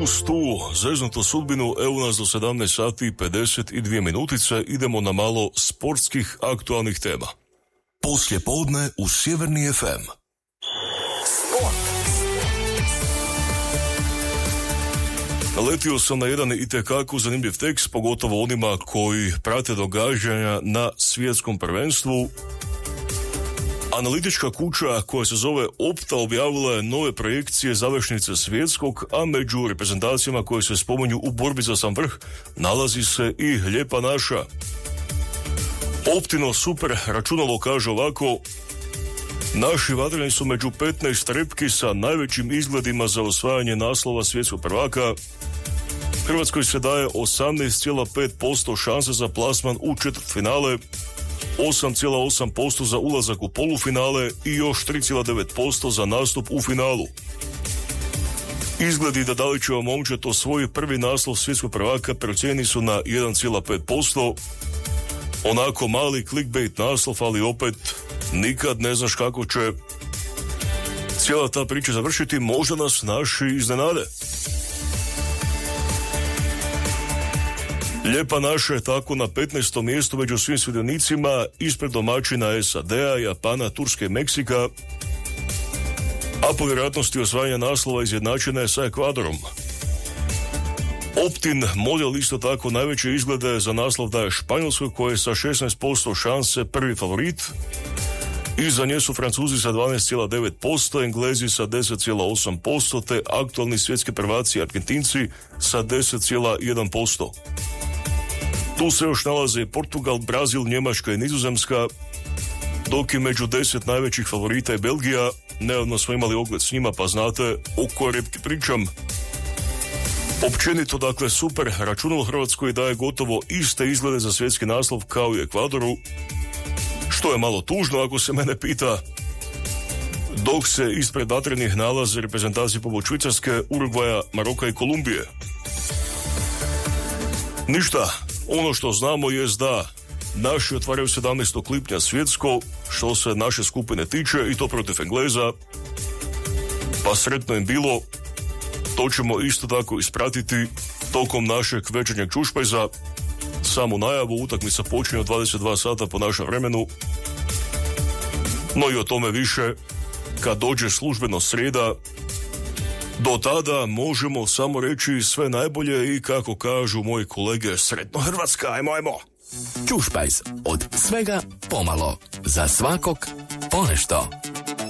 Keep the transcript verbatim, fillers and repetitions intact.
uz tu zeznutu sudbinu, evo nas do sedamnaest sati i pedeset dvije minutice, idemo na malo sportskih aktualnih tema. Poslje podne u Sjeverni ef em. Sport. Naletio sam na jedan itekako zanimljiv tekst, pogotovo onima koji prate događanja na svjetskom prvenstvu. Analitička kuća koja se zove Opta objavila je nove projekcije završnice svjetskog, a među reprezentacijama koje se spominju u borbi za sam vrh nalazi se i Lijepa naša. Optino super računalo kaže ovako: naši vatreni su među petnaest repki sa najvećim izgledima za osvajanje naslova svjetskog prvaka. Hrvatskoj se daje osamnaest zarez pet posto šanse za plasman u četvrtfinale, osam zarez osam posto za ulazak u polufinale i još tri zarez devet posto za nastup u finalu. Izgledi da Dalićeva momčad osvoji prvi naslov svjetskog prvaka procijeni su na jedan zarez pet posto. Onako mali clickbait naslov, ali opet nikad ne znaš kako će cijela ta priča završiti, možda nas naši iznenade. Lijepa naša je tako na petnaestom mjestu među svim sudionicima, ispred domaćina es a de a, Japana, Turske i Meksika, a po vjerojatnosti osvajanja naslova izjednačena je sa Ekvadorom. Optin model isto tako najveće izglede za naslov daje Španjolskoj, koje je sa šesnaest posto šanse prvi favorit. Iza nje su Francuzi sa dvanaest zarez devet posto, Englezi sa deset zarez osam posto te aktualni svjetski prvaci Argentinci sa deset zarez jedan posto. Tu se još nalaze Portugal, Brazil, Njemačka i Nizozemska, dok i među deset najvećih favorita je Belgija. Nedavno smo imali ogled s njima, pa znate o kojoj repki pričam. Općenito, dakle, super računalo Hrvatskoj daje gotovo iste izglede za svjetski naslov kao i Ekvadoru, što je malo tužno ako se mene pita, dok se ispred vatrenih nalaze reprezentacije poput Švicarske, Urugvaja, Maroka i Kolumbije. Ništa, ono što znamo je da naši otvaraju sedamnaestog lipnja svjetsko, što se naše skupine tiče, i to protiv Engleza, pa sretno im bilo. To ćemo isto tako ispratiti tokom našeg večernjeg čušpajza. Samu najavu, utakmica počinje od dvadeset dva sata po našem vremenu, no i o tome više kad dođe službeno srijeda. Do tada možemo samo reći sve najbolje i, kako kažu moji kolege, sretno Hrvatska, ajmo, ajmo! Čušpajz, od svega pomalo, za svakog ponešto.